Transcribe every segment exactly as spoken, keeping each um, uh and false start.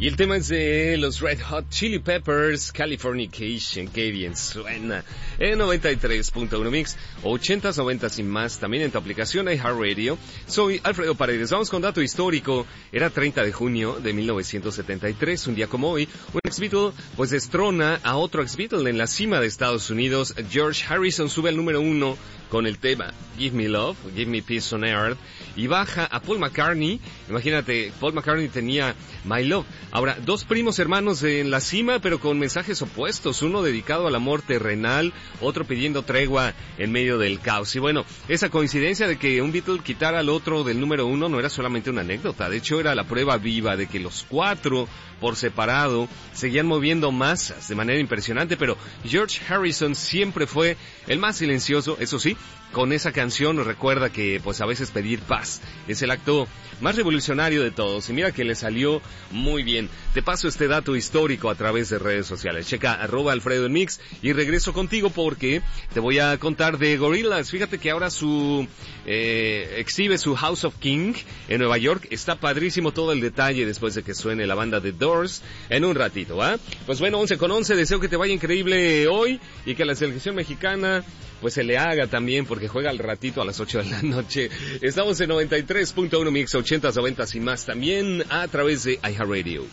Y el tema es de los Red Hot Chili Peppers, Californication. Qué bien suena. En noventa y tres punto uno Mix, ochentas, noventas y más, también en tu aplicación iHeartRadio. Soy Alfredo Paredes. Vamos con dato histórico. Era treinta de junio de mil novecientos setenta y tres, un día como hoy. Un ex-Beatle pues destrona a otro ex-Beatle en la cima de Estados Unidos. George Harrison sube al número uno con el tema Give Me Love, Give Me Peace on Earth, y baja a Paul McCartney. Imagínate, Paul McCartney tenía My Love. Ahora, dos primos hermanos en la cima, pero con mensajes opuestos, uno dedicado al amor terrenal, otro pidiendo tregua en medio del caos. Y bueno, esa coincidencia de que un Beatle quitara al otro del número uno no era solamente una anécdota, de hecho era la prueba viva de que los cuatro, por separado, seguían moviendo masas de manera impresionante, pero George Harrison siempre fue el más silencioso, eso sí. Con esa canción nos recuerda que pues a veces pedir paz es el acto más revolucionario de todos, y mira que le salió muy bien. Te paso este dato histórico a través de redes sociales. Checa arroba Alfredo en Mix y regreso contigo porque te voy a contar de Gorillaz. Fíjate que ahora su eh, exhibe su House of King en Nueva York. Está padrísimo todo el detalle después de que suene la banda The Doors en un ratito, ¿va? ¿eh? Pues bueno, once con once, deseo que te vaya increíble hoy y que la selección mexicana pues se le haga también, porque juega al ratito a las ocho de la noche. Estamos en noventa y tres punto uno Mix, ochentas, noventas y más, también a través de iHeartRadio.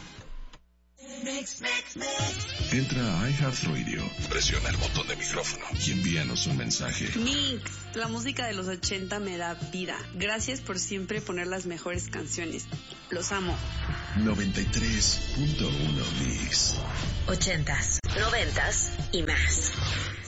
Entra a iHeartRadio, presiona el botón de micrófono y envíanos un mensaje. Mix, la música de los ochenta me da vida. Gracias por siempre poner las mejores canciones. Los amo. noventa y tres punto uno Mix. Ochentas, noventas y más.